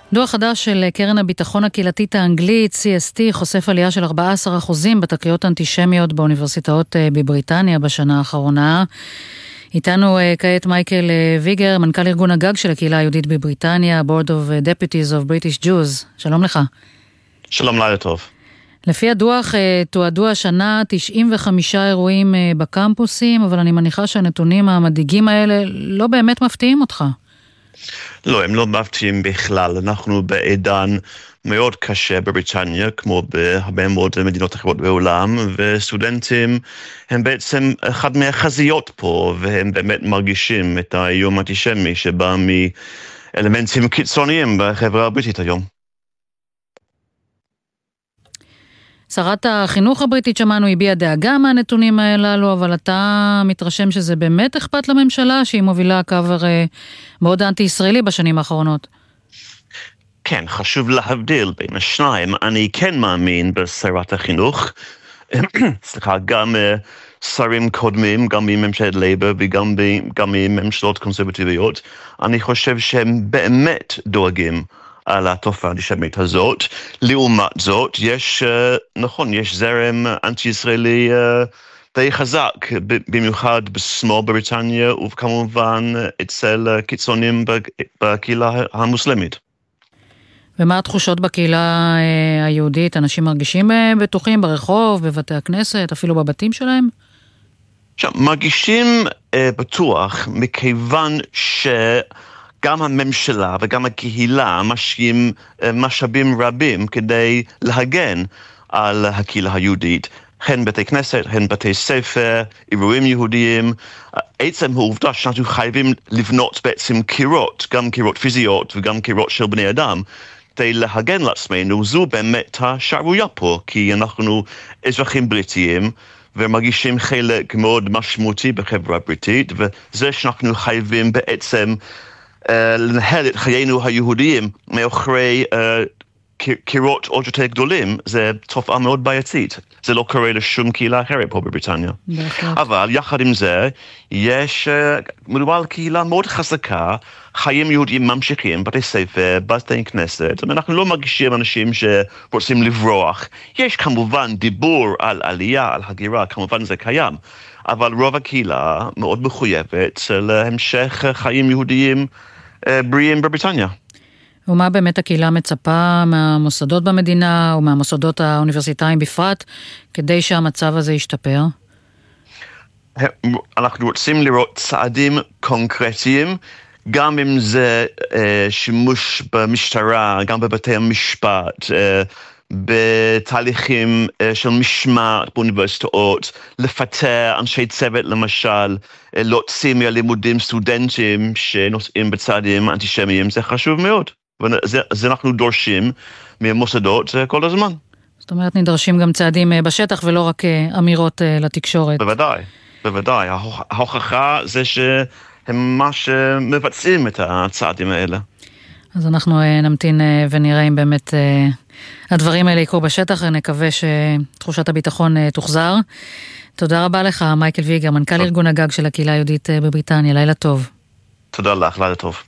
דוח חדש של קרן הביטחון הקהילתית האנגלית, CST, חושף עלייה של 14% בתקריות אנטישמיות באוניברסיטאות בבריטניה בשנה האחרונה. איתנו כעת מייקל ויגר, מנכ"ל ארגון הגג של הקהילה היהודית בבריטניה, Board of Deputies of British Jews. שלום לך. שלום, לילה טוב. לפי הדוח תועדו השנה 95 אירועים בקמפוסים, אבל אני מניחה שהנתונים המדאיגים האלה לא באמת מפתיעים אותך. לא, הם לא מפתיעים בכלל. אנחנו בעידן מאוד קשה בבריטניה, כמו בהרבה מאוד מדינות אחרות בעולם, וסטודנטים הם בעצם אחד מהחזיות פה, והם באמת מרגישים את האיום האנטישמי שבא מאלמנטים קיצוניים בחברה הבריטית היום. שרת החינוך הבריטית שמענו הביעה דאגה מהנתונים האלו, אבל אתה מתרשם שזה באמת אכפת לממשלה שהיא מובילה קו מאוד אנטי-ישראלי בשנים האחרונות. כן, חשוב להבדיל בין השניים. אני כן מאמין בשרת החינוך, סליחה, גם שרים קודמים, גם מממשלת לייבר וגם מממשלות קונסרבטיביות. אני חושב שהם באמת דואגים על התופעה האנטישמית הזאת. לעומת זאת, יש זרם אנטי-ישראלי די חזק, במיוחד בשמאל בבריטניה, וכמובן אצל קיצונים בקהילה המוסלמית. ומה התחושות בקהילה היהודית? אנשים מרגישים בטוחים ברחוב, בבתי הכנסת, אפילו בבתים שלהם? מרגישים בטוח, מכיוון גם הממשלה וגם הקהילה משקיעים משאבים רבים כדי להגן על הקהילה היהודית. הן בתי כנסת, הן בתי ספר, אירועים יהודיים. עצם העובדה שאנחנו חייבים לבנות בעצם קירות, גם קירות פיזיות וגם קירות של בני אדם, כדי להגן לעצמנו, זו באמת השערורייה פה, כי אנחנו אזרחים בריטיים, ומרגישים חלק מאוד משמעותי בחברה הבריטית, וזה שאנחנו חייבים בעצם לנהל את חיינו היהודיים מאחורי קירות עוד יותר גדולים, זה תופעה מאוד בעייתית. זה לא קורה לשום קהילה אחרת פה בבריטניה. אבל יחד עם זה, מדובר על קהילה מאוד חזקה, חיים יהודיים ממשיכים, בתי ספר, בתי כנסת, אנחנו לא מרגישים אנשים שרוצים לברוח. יש כמובן דיבור על עלייה, על הגירה, כמובן זה קיים, אבל רוב הקהילה מאוד מחויבת להמשך חיים יהודיים בריאים בבריטניה. ומה באמת הקהילה מצפה מהמוסדות במדינה או מהמוסדות האוניברסיטאיים בפרט כדי שהמצב הזה ישתפר? אנחנו רוצים לראות צעדים קונקרטיים, גם אם זה שימוש במשטרה, גם בבתי המשפט, בתהליכים של משמעת באוניברסיטאות, לפטר אנשי צוות למשל, להוציא מהלימודים סטודנטים שנושאים בצעדים אנטישמיים, זה חשוב מאוד. וזה אנחנו דורשים מהמוסדות כל הזמן. זאת אומרת, נדרשים גם צעדים בשטח ולא רק אמירות לתקשורת. בוודאי. ההוכחה זה שהם ממש מבצעים את הצעדים האלה. אז אנחנו נמתין ונראה אם באמת הדברים האלה יקרו בשטח, נקווה שתחושת הביטחון תוחזר. תודה רבה לך, מייקל ויגר, מנכ"ל ארגון הגג של הקהילה היהודית בבריטניה. לילה טוב. תודה לך, לילה טוב.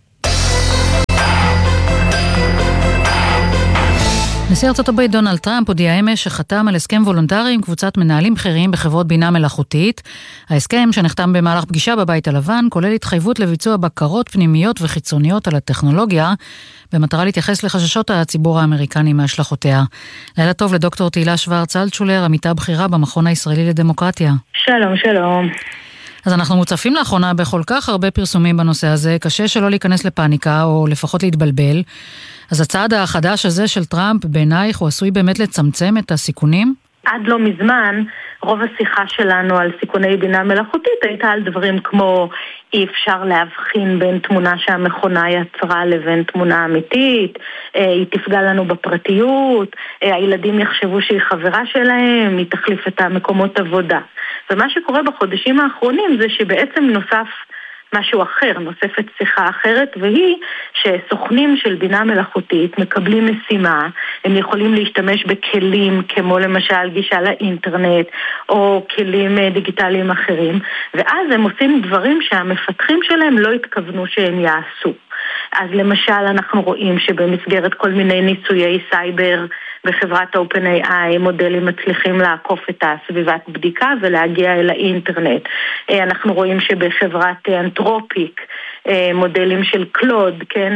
נשיא ארצות הברית דונלד טראמפ הודיע אמש שחתם על הסכם וולונטרי עם קבוצת מנהלים בכירים בחברות בינה מלאכותית. ההסכם שנחתם במהלך פגישה בבית הלבן כולל התחייבות לביצוע בקרות פנימיות וחיצוניות על הטכנולוגיה, במטרה להתייחס לחששות הציבור האמריקני מהשלכותיה. לילה טוב לדוקטור תהילה שוורץ-אלטשולר, עמיתה בכירה במכון הישראלי לדמוקרטיה. שלום, שלום. אז אנחנו מוצפים לאחרונה בכל כך הרבה פרסומים בנושא הזה, קשה שלא להיכנס לפאניקה או לפחות להתבלבל. אז הצעד החדש הזה של טראמפ בעינייך הוא עשוי באמת לצמצם את הסיכונים? עד לא מזמן, רוב השיחה שלנו על סיכוני בינה מלאכותית הייתה על דברים כמו אי אפשר להבחין בין תמונה שהמכונה יצרה לבין תמונה אמיתית, היא תפגע לנו בפרטיות, הילדים יחשבו שהיא חברה שלהם, היא תחליף את המקומות עבודה. ומה שקורה בחודשים האחרונים זה שבעצם נוסף משהו אחר, נוספת שיחה אחרת, והיא שסוכנים של בינה מלאכותית מקבלים משימה, הם יכולים להשתמש בכלים כמו למשל גישה לאינטרנט או כלים דיגיטליים אחרים, ואז הם עושים דברים שהמפתחים שלהם לא התכוונו שהם יעשו. אז למשל אנחנו רואים שבמסגרת כל מיני ניסויי סייבר בחברת OpenAI מודלים מצליחים לעקוף את הסביבת בדיקה ולהגיע אל האינטרנט. אנחנו רואים שבחברת אנתרופיק מודלים של קלוד, כן,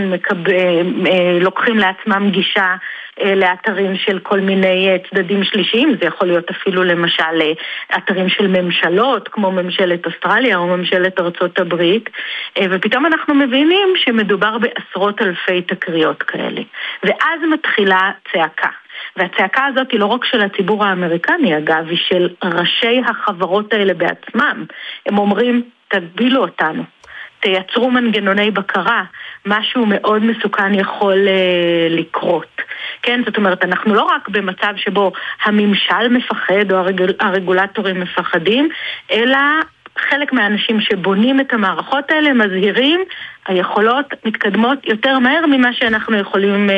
לוקחים לעצמם גישה לאתרים של כל מיני צדדים שלישיים, זה יכול להיות אפילו למשל אתרים של ממשלות, כמו ממשלת אוסטרליה או ממשלת ארצות הברית, ופתאום אנחנו מבינים שמדובר בעשרות אלפי תקריות כאלה. ואז מתחילה צעקה. והצעקה הזאת היא לא רק של הציבור האמריקני, אגב, היא של ראשי החברות האלה בעצמם. הם אומרים, תגבילו אותנו. תייצרו מנגנוני בקרה, משהו מאוד מסוכן יכול לקרות. כן, זאת אומרת, אנחנו לא רק במצב שבו הממשל מפחד או הרגולטורים מפחדים, אלא חלק מהאנשים שבונים את המערכות האלה מזהירים, היכולות מתקדמות יותר מהר ממה שאנחנו יכולים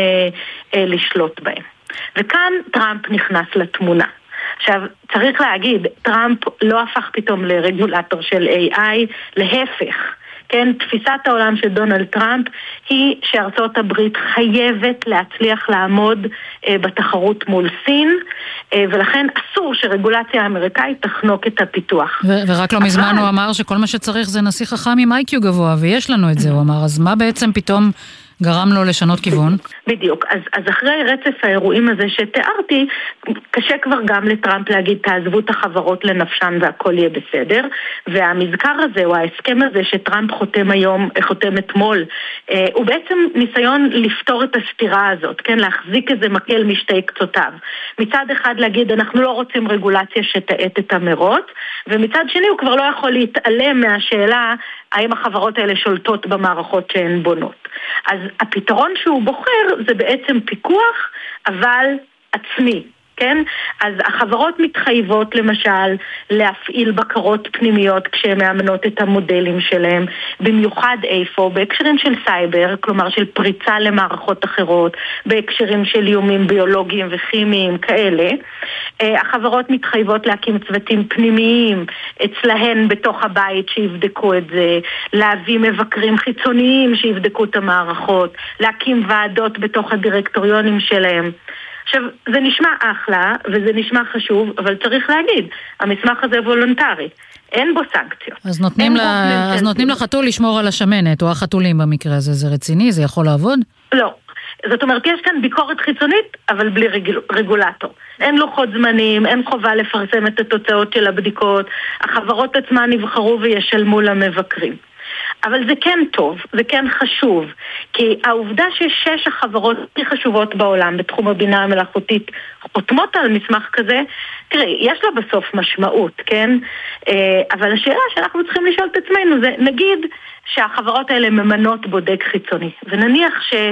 לשלוט בהם. וכאן טראמפ נכנס לתמונה. עכשיו, צריך להגיד, טראמפ לא הפך פתאום לרגולטור של AI, להפך. כן, תפיסת העולם של דונלד טראמפ היא שארצות הברית חייבת להצליח לעמוד בתחרות מול סין, ולכן אסור שרגולציה האמריקאית תחנוק את הפיתוח. ורק לא מזמן הוא אמר שכל מה שצריך זה נשיא חכם עם IQ גבוה, ויש לנו את זה, הוא אמר. אז מה בעצם פתאום גרם לו לשנות כיוון? בדיוק. אז אחרי רצף האירועים הזה שתיארתי, קשה כבר גם לטראמפ להגיד תעזבו את החברות לנפשן והכל יהיה בסדר, והמזכר הזה או ההסכם הזה שטראמפ חותם אתמול, הוא בעצם ניסיון לפתור את הסתירה הזאת, כן? להחזיק איזה מקל משתי קצותיו. מצד אחד להגיד אנחנו לא רוצים רגולציה שתעט את המרוץ, ומצד שני הוא כבר לא יכול להתעלם מהשאלה האם החברות האלה שולטות במערכות שהן בונות. אז הפתרון שהוא בוחר זה בעצם פיקוח, אבל עצמי. כן? אז החברות מתחייבות למשל להפעיל בקרות פנימיות כשהן מאמנות את המודלים שלהם, במיוחד איפה? בהקשרים של סייבר, כלומר של פריצה למערכות אחרות, בהקשרים של איומים ביולוגיים וכימיים כאלה. החברות מתחייבות להקים צוותים פנימיים אצלהן בתוך הבית שיבדקו את זה, להביא מבקרים חיצוניים שיבדקו את המערכות, להקים ועדות בתוך הדירקטוריונים שלהם. עכשיו, זה נשמע אחלה, וזה נשמע חשוב, אבל צריך להגיד, המסמך הזה וולונטרי, אין בו סנקציות. אז נותנים לחתול לשמור על השמנת, או החתולים במקרה הזה, זה רציני? זה יכול לעבוד? לא. זאת אומרת, יש כאן ביקורת חיצונית, אבל בלי רגולטור. אין לוחות זמנים, אין חובה לפרסם את התוצאות של הבדיקות, החברות עצמן נבחרו וישלמו למבקרים. אבל זה כן טוב, זה כן חשוב, כי העובדה ששש החברות הכי חשובות בעולם בתחום הבינה המלאכותית חותמות על מסמך כזה, תראי, יש לה בסוף משמעות, כן? אבל השאלה שאנחנו צריכים לשאול את עצמנו זה, נגיד שהחברות האלה ממנות בודק חיצוני, ונניח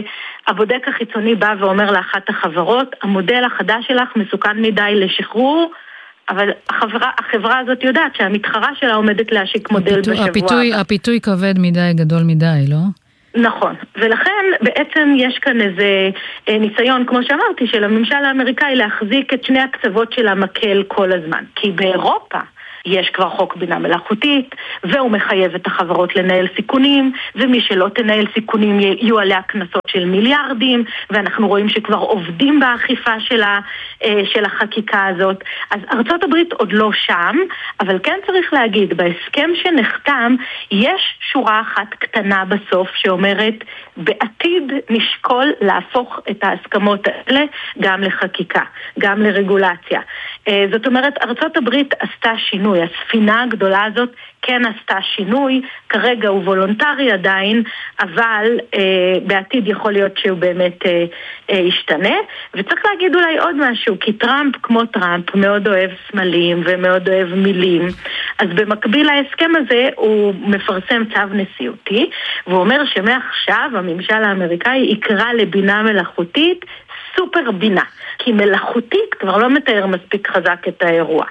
שהבודק החיצוני בא ואומר לאחת החברות, המודל החדש שלך מסוכן מדי לשחרור, אבל החברה הזאת יודעת שהמתחרה שלה עומדת להשיק מודל בשבוע. הפיתוי כבד מדי, גדול מדי, לא? נכון, ולכן בעצם יש כאן איזה ניסיון, כמו שאמרתי, של הממשל האמריקאי להחזיק את שני הקצוות של המקל כל הזמן. כי באירופה יש כבר חוק בינה מלאכותית, והוא מחייב את החברות לנהל סיכונים, ומי שלא תנהל סיכונים יהיו עליה כנסות של מיליארדים, ואנחנו רואים שכבר עובדים באכיפה של החקיקה הזאת. אז ארצות הברית עוד לא שם, אבל כן צריך להגיד, בהסכם שנחתם, יש שורה אחת קטנה בסוף שאומרת, בעתיד נשקול להפוך את ההסכמות האלה גם לחקיקה, גם לרגולציה. זאת אומרת, ארצות הברית עשתה שינוי, הספינה הגדולה הזאת כן עשתה שינוי, כרגע הוא וולונטרי עדיין, אבל בעתיד יכול להיות שהוא באמת ישתנה. וצריך להגיד אולי עוד משהו, כי טראמפ כמו טראמפ מאוד אוהב סמלים ומאוד אוהב מילים, אז במקביל להסכם הזה הוא מפרסם צו נשיאותי, והוא אומר שמעכשיו הממשל האמריקאי יקרא לבינה מלאכותית סופר בינה, כי מלאכותית כבר לא מתאר מספיק חזק את האירוע.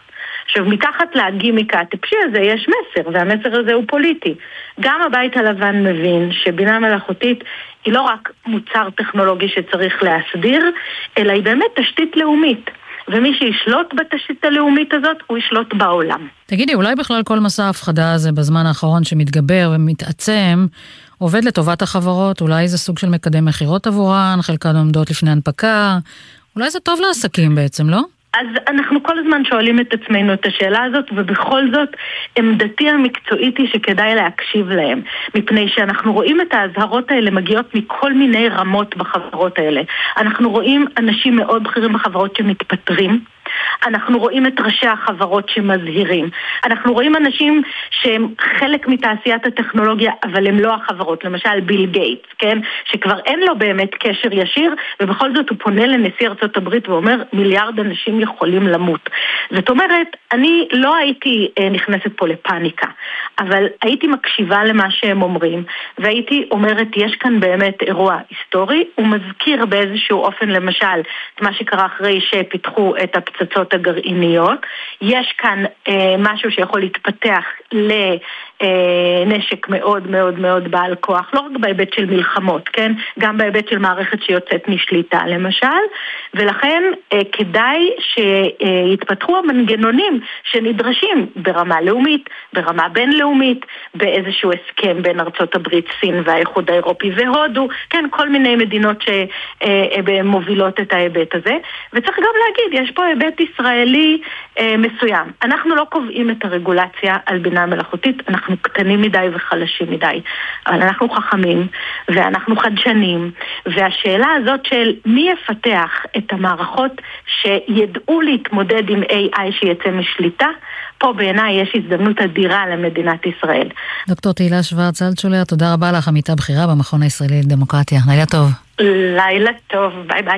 עכשיו, מתחת לגימיקה הטיפשי הזה יש מסר, והמסר הזה הוא פוליטי. גם הבית הלבן מבין שבינה מלאכותית היא לא רק מוצר טכנולוגי שצריך להסדיר, אלא היא באמת תשתית לאומית. ומי שישלוט בתשתית הלאומית הזאת, הוא ישלוט בעולם. תגידי, אולי בכלל כל מסע ההפחדה הזה בזמן האחרון שמתגבר ומתעצם, עובד לטובת החברות? אולי זה סוג של מקדם מחירות עבורן, חלקן עומדות לפני הנפקה, אולי זה טוב לעסקים בעצם, לא? אז אנחנו כל הזמן שואלים את עצמנו את השאלה הזאת, ובכל זאת עמדתי המקצועית היא שכדאי להקשיב להם, מפני שאנחנו רואים את ההזהרות האלה מגיעות מכל מיני רמות בחברות האלה. אנחנו רואים אנשים מאוד בכירים בחברות שמתפטרים, אנחנו רואים את ראשי החברות שמזהירים, אנחנו רואים אנשים שהם חלק מתעשיית הטכנולוגיה אבל הם לא החברות, למשל ביל גייטס, כן? שכבר אין לו באמת קשר ישיר, ובכל זאת הוא פונה לנשיא ארצות הברית ואומר מיליארד אנשים יכולים למות. זאת אומרת, אני לא הייתי נכנסת פה לפאניקה, אבל הייתי מקשיבה למה שהם אומרים, והייתי אומרת יש כאן באמת אירוע היסטורי, הוא מזכיר באיזשהו אופן למשל את מה שקרה אחרי שפיתחו את הפצצות הגרעיניות. יש כאן משהו שיכול להתפתח לנשק מאוד מאוד מאוד בעל כוח, לא רק בהיבט של מלחמות, כן? גם בהיבט של מערכת שיוצאת משליטה למשל, ולכן כדאי שיתפתחו המנגנונים שנדרשים ברמה לאומית, ברמה בינלאומית, באיזשהו הסכם בין ארצות הברית, סין והאיחוד האירופי והודו, כן, כל מיני מדינות שמובילות את ההיבט הזה, וצריך גם להגיד, יש פה היבט ישראלי מסוים. אנחנו לא קובעים את הרגולציה על בינה מלאכותית, אנחנו קטנים מדי וחלשים מדי, אבל אנחנו חכמים ואנחנו חדשנים, והשאלה הזאת של מי יפתח את המערכות שידעו להתמודד עם AI שיצא משליטה, פה בעיניי יש הזדמנות אדירה למדינת ישראל. דוקטור תהילה שוורץ-אלטשולר, תודה רבה לך, עמיתה בכירה במכון הישראלי לדמוקרטיה. לילה טוב. לילה טוב, ביי ביי.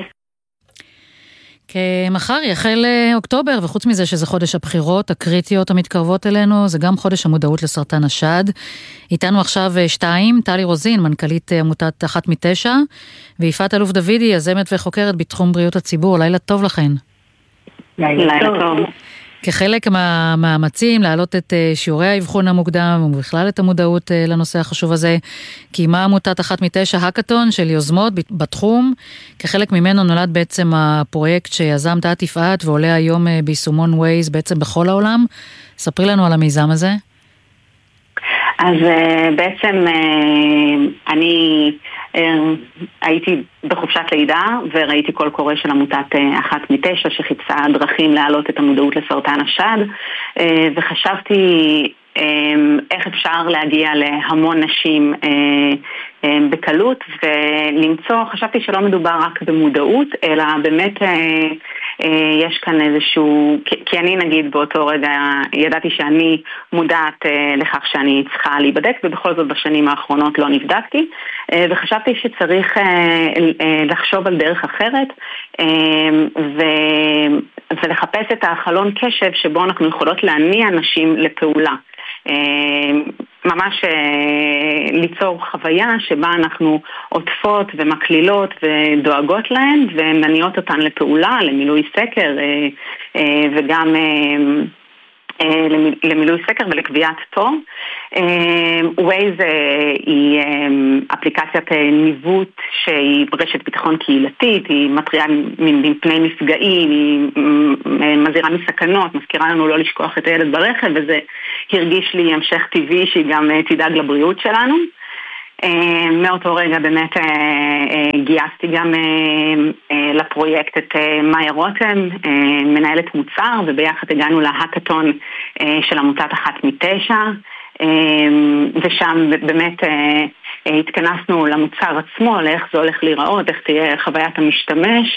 כמחר יחל אוקטובר, וחוץ מזה שזה חודש הבחירות הקריטיות המתקרבות אלינו, זה גם חודש המודעות לסרטן השד. איתנו עכשיו 2, טלי רוזין, מנכ"לית עמותת 1-9, ויפעת אלוף דוידי, יזמת וחוקרת בתחום בריאות הציבור. לילה טוב לכן. לילה טוב. כחלק מהמאמצים להעלות את שיעורי האבחון המוקדם ובכלל את המודעות לנושא החשוב הזה, קיימה עמותת 1-9 האקתון של יוזמות בתחום. כחלק ממנו נולד בעצם הפרויקט שיזמת את יפעת ועולה היום ביישומון ווייז בעצם בכל העולם. ספרי לנו על המיזם הזה. אז בעצם אני הייתי בחופשת לידה וראיתי קול קורא של עמותת 1-9 שחיפשה דרכים להעלות את המודעות לסרטן השד, וחשבתי איך אפשר להגיע להמון נשים בקלות ולמצוא, חשבתי שלא מדובר רק במודעות, אלא באמת יש כאן איזשהו, כי אני נגיד באותו רגע ידעתי שאני מודעת לכך שאני צריכה להיבדק, ובכל זאת בשנים האחרונות לא נבדקתי, וחשבתי שצריך לחשוב על דרך אחרת ולחפש את החלון קשב שבו אנחנו יכולות להניע נשים לפעולה. ממש ליצור חוויה שבה אנחנו עוטפות ומקלילות ודואגות להן ומניעות אותן לפעולה, למילוי סקר וגם למילוי סקר ולקביעת תור. ווייז היא אפליקציית ניווט שהיא רשת ביטחון קהילתית, היא מתריעה מפני מפגעים, היא מזהירה מסכנות, מזכירה לנו לא לשכוח את הילד ברכב, וזה הרגיש לי המשך טבעי שהיא גם תדאג לבריאות שלנו. מאותו רגע באמת גייסתי גם לפרויקט את מאיה רותם, מנהלת מוצר, וביחד הגענו להאקתון של עמותת 1-9, ושם באמת התכנסנו למוצר עצמו, לאיך זה הולך להיראות, איך תהיה חוויית המשתמש.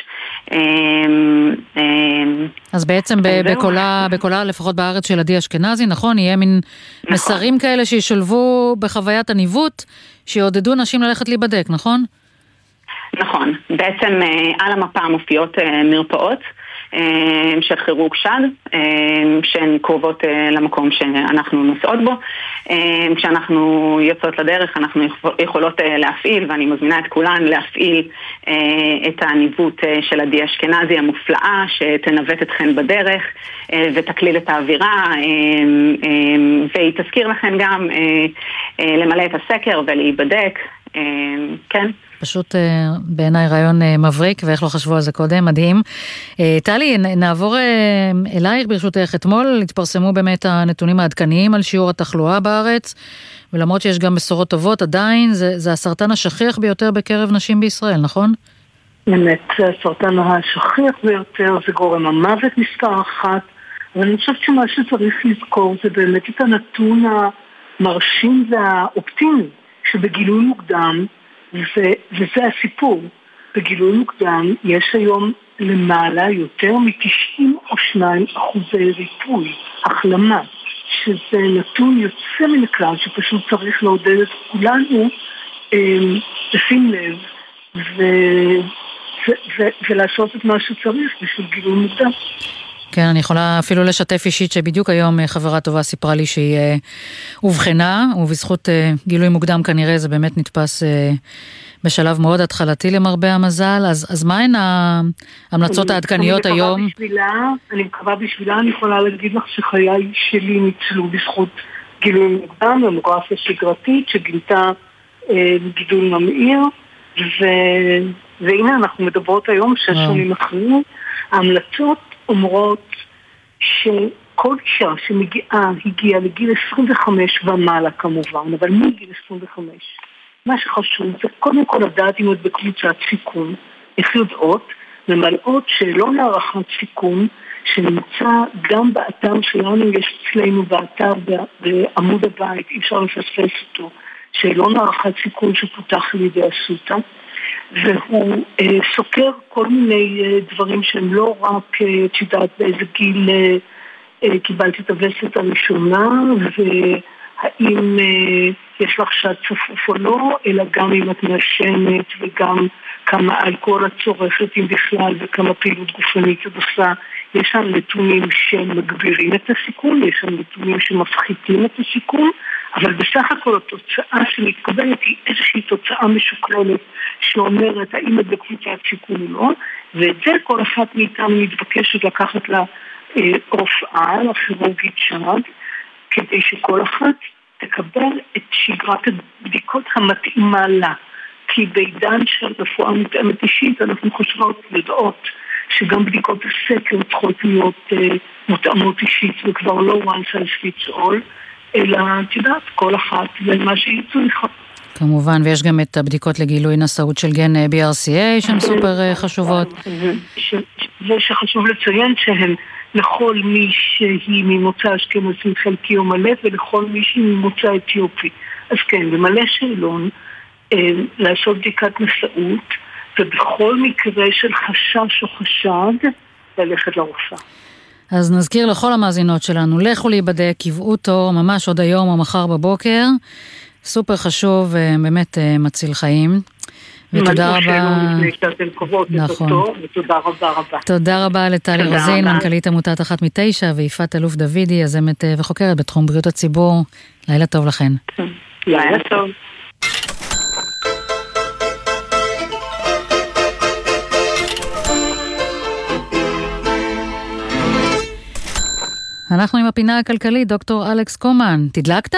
אז בעצם בקולה, לפחות בארץ של עדי אשכנזי, נכון? יהיה מין מסרים כאלה שישלבו בחוויית הניווט, שיעודדו נשים ללכת להיבדק, נכון? נכון. בעצם על המפה מופיעות מרפאות, של חירוק שד, שהן קרובות למקום שאנחנו נוסעות בו. כשאנחנו יוצאות לדרך אנחנו יכולות להפעיל, ואני מזמינה את כולן להפעיל את הניווט של עדי אשכנזי המופלאה שתנווט אתכן בדרך ותקליל את האווירה, והיא תזכיר לכן גם למלא את הסקר ולהיבדק. כן. פשוט בעיניי רעיון מבריק, ואיך לא חשבו על זה קודם, מדהים. טלי, נעבור אלייך ברשותך. אתמול התפרסמו באמת הנתונים העדכניים על שיעור התחלואה בארץ, ולמרות שיש גם בשורות טובות, עדיין זה הסרטן השכיח ביותר בקרב נשים בישראל, נכון? באמת, זה הסרטן השכיח ביותר, זה גורם המוות מספר 1, אבל אני חושבת שמה שצריך לזכור זה באמת את הנתון המרשים והאופטימי, שבגילוי מוקדם, וזה הסיפור, בגילוי מוקדם יש היום למעלה יותר מ-92% ריפוי, החלמה, שזה נתון יוצא מן הכלל שפשוט צריך לעודד את כולנו לשים לב ולעשות את מה שצריך בשביל גילוי מוקדם. כן, אני יכולה אפילו לשתף אישית שבדיוק היום חברה טובה סיפרה לי שהיא הובחנה, ובזכות גילוי מוקדם כנראה זה באמת נתפס בשלב מאוד התחלתי למרבה המזל. אז מה הן ההמלצות העדכניות היום? אני מקווה בשבילה, אני יכולה להגיד לך שחיי שלי ניצלו בזכות גילוי מוקדם, ממוגרפיה שגרתית שגילתה גידול ממאיר, והנה אנחנו מדברות היום 6 שנים אחרים. ההמלצות אומרות שכל אישה הגיעה לגיל 25 ומעלה כמובן, אבל מגיל 25 מה שחשוב זה קודם כל לדעת אם את בקבוצת סיכון, איך יודעות, ממלאות שאלון הערכת סיכון שנמצא גם באתר שלנו, יש אצלנו באתר בעמוד הבית, אי אפשר לפספס אותו, שאלון הערכת סיכון שפותח על ידי אסותא, והוא סוקר כל מיני דברים שהם לא רק תדעת באיזה גיל קיבלתי את הווסת הראשונה והאם יש לך שד צפוף או לא, אלא גם אם את נשמת וגם כמה אלכוהול את צורכת אם בכלל וכמה פעילות גופנית את עושה. יש שם נתונים שמגבירים את הסיכון, יש שם נתונים שמפחיתים את הסיכון, אבל בסך הכל התוצאה שמתקבלת היא איזושהי תוצאה משוקללת שאומרת האם את בקבוצת סיכון או לא, ואת זה כל אחת מאיתנו מתבקשת לקחת לרופאה, לכירורגית שד, כדי שכל אחת תקבל את שגרת הבדיקות המתאימה לה. כי בעידן של רפואה מותאמת אישית אנחנו חושבות לדעות שגם בדיקות הסקר צריכות להיות מותאמות אישית וכבר לא one size fits all, אלא תדעת כל אחת ומה שהיא צריכה. כמובן, ויש גם את הבדיקות לגילוי נשאות של גן BRCA שהן סופר חשובות. ושחשוב לציין שהן לכל מי שהיא ממוצא אשכנזי חלקי או מלא ולכל מי שהיא ממוצא אתיופי. אז כן, במלא שאלון לעשות בדיקת נשאות, ובכל מקרה של חשש או חשד ללכת לרופאה. אז נזכיר לכל המאזינות שלנו, לכו להיבדק, קבעו תור ממש עוד היום או מחר בבוקר, סופר חשוב ובאמת מציל חיים. ותודה רבה. נכון. ותודה רבה רבה. תודה רבה לטלי רוזין, מנכ"לית עמותת 1 מ-9, ויפעת אלוף דוידי, יזמת וחוקרת בתחום בריאות הציבור. לילה טוב לכן. לילה טוב. אנחנו עם הפינה הכלכלית, דוקטור אלכס קומן. תדלקת?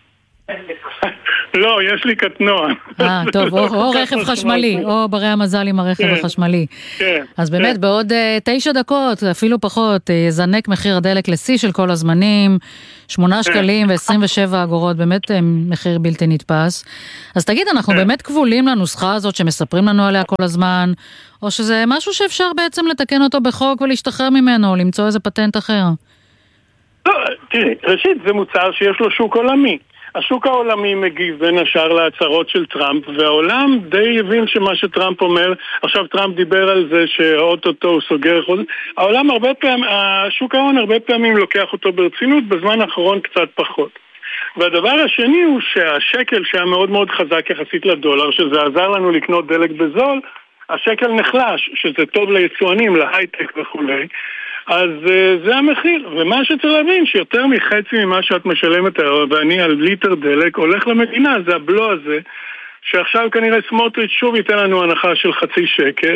לא, יש לי קטנוע. טוב, או רכב חשמלי, או ברי המזל עם הרכב החשמלי. כן. אז באמת, בעוד 9 דקות, אפילו פחות, יזנק מחיר הדלק לשיא של כל הזמנים, 8 שקלים ו27 אגורות, באמת מחיר בלתי נתפס. אז תגיד, אנחנו באמת כבולים לנוסחה הזאת שמספרים לנו עליה כל הזמן, או שזה משהו שאפשר בעצם לתקן אותו בחוק ולהשתחרר ממנו, או למצוא איזה פטנט אחר? לא, תראי, ראשית זה מוצר שיש לו שוק עולמי. השוק העולמי מגיב בין השאר להצהרות של טראמפ, והעולם די הבין שמה שטראמפ אומר, עכשיו טראמפ דיבר על זה שאוטוטו הוא סוגר חוזר, העולם הרבה פעמים, השוק ההון הרבה פעמים לוקח אותו ברצינות, בזמן האחרון קצת פחות. והדבר השני הוא שהשקל שהיה מאוד מאוד חזק יחסית לדולר, שזה עזר לנו לקנות דלק בזול, השקל נחלש, שזה טוב ליצואנים, להייטק וכולי, אז זה המחיר. ומה שצריך להבין, שיותר מחצי ממה שאת משלמת, ואני על ליטר דלק, הולך למדינה, זה הבלו הזה, שעכשיו כנראה סמוטריץ' שוב ייתן לנו הנחה של 0.5 שקל.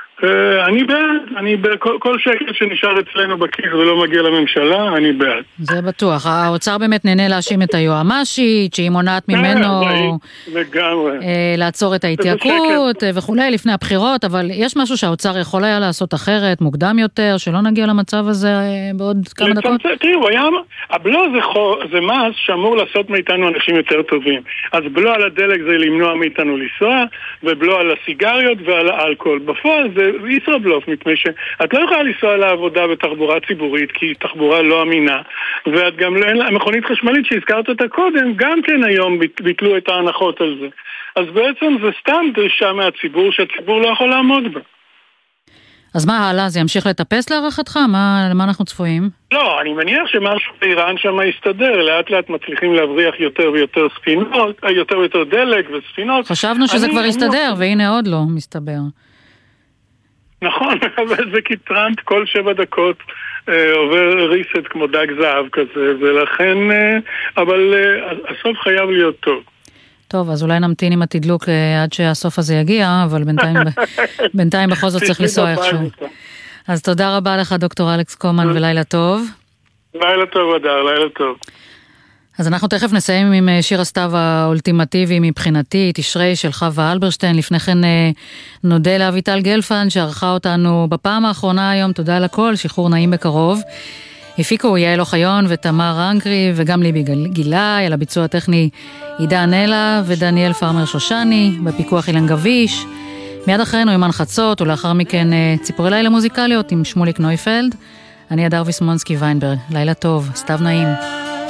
אני בעד, כל שקל שנשאר אצלנו בכיס ולא מגיע לממשלה, אני בעד. זה בטוח. האוצר באמת נהנה להאשים את היועמ"שית, שהיא מונעת ממנו לעצור את ההתייקרות וכולי לפני הבחירות, אבל יש משהו שהאוצר יכול היה לעשות אחרת, מוקדם יותר, שלא נגיע למצב הזה בעוד כמה דקות? תראו, הבלו זה מס שאמור לעשות מאיתנו אנשים יותר טובים. אז בלו על הדלק זה למנוע מאיתנו לנסוע, ובלו על הסיגריות ועל האלכוהול. בפועל זה ישראבלוף, מפני שאת לא יכולה לנסוע לעבודה בתחבורה ציבורית, כי תחבורה לא אמינה, ואת גם לא, המכונית חשמלית שהזכרת אותה קודם, גם כן היום ביטלו את ההנחות על זה. אז בעצם זה סתם דרישה מהציבור, שהציבור לא יכול לעמוד בה. אז מה הלאה? זה ימשיך לטפס להערכתך? למה אנחנו צפויים? לא, אני מניח שמשהו באיראן שם יסתדר, לאט לאט מצליחים להבריח יותר ויותר ספינות, יותר ויותר דלק וספינות. חשבנו שזה כבר יסתדר, והנה עוד לא מסתבר. נכון, אבל זה כי טראמפ כל 7 דקות עובר ריסט כמו דג זהב כזה, ולכן, אבל הסוף חייב להיות טוב. טוב, אז אולי נמתין עם התדלוק עד שהסוף הזה יגיע, אבל בינתיים בכל זאת צריך לנסוע איכשהו. אז תודה רבה לך דוקטור אלכס קומן ולילה טוב. לילה טוב אדר, לילה טוב. אז אנחנו תכף נסיים עם שיר הסתיו האולטימטיבי מבחינתי, תשרי של חווה אלברשטיין. לפני כן נודה לאביטל גלפן שערכה אותנו בפעם האחרונה היום, תודה על הכל, שחרור נעים בקרוב. הפיקו יעל אוחיון ותמר רנקרי וגם ליבי גילאי, על הביצוע הטכני עידן אלה ודניאל פרמר שושני, בפיקוח אילן גביש. מיד אחרינו אימן חצות ולאחר מכן ציפורי לילה מוזיקליות עם שמוליק נויפלד. אני אדר ויסמונסקי ויינברג, לילה טוב, סתיו נעים.